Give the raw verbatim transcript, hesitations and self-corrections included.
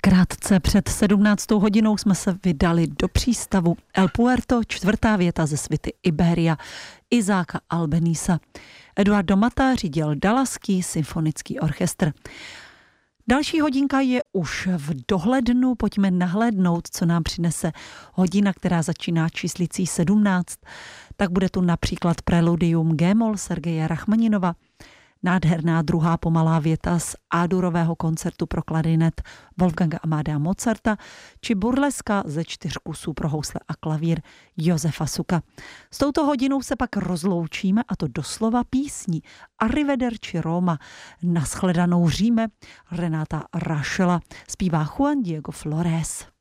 Krátce před sedmnáctou hodinou jsme se vydali do přístavu El Puerto, čtvrtá věta ze svity Iberia Izáka Albenisa. Eduardo Mata řídil Dallaský symfonický orchestr. Další hodinka je už v dohlednu, pojďme nahlédnout, co nám přinese hodina, která začíná číslicí sedmnáct. Tak bude tu například preludium G-moll Sergeje Rachmaninova, nádherná druhá pomalá věta z A-durového koncertu pro klarinet Wolfganga Amadea Mozarta či burleska ze čtyř kusů pro housle a klavír Josefa Suka. S touto hodinou se pak rozloučíme, a to doslova písní Arrivederci Roma, Naschledanou Říme Renáta Raschela, zpívá Juan Diego Flores.